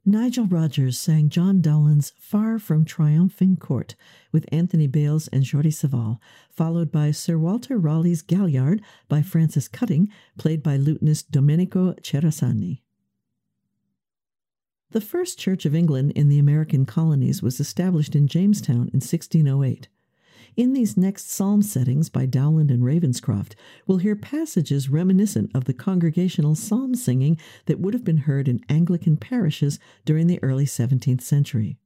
Nigel Rogers sang John Dowland's Far from Triumphing Court with Anthony Bales and Jordi Savall, followed by Sir Walter Raleigh's Galliard by Francis Cutting, played by lutenist Domenico Cerasani. The first Church of England in the American colonies was established in Jamestown in 1608. In these next psalm settings by Dowland and Ravenscroft, we'll hear passages reminiscent of the congregational psalm singing that would have been heard in Anglican parishes during the early 17th century.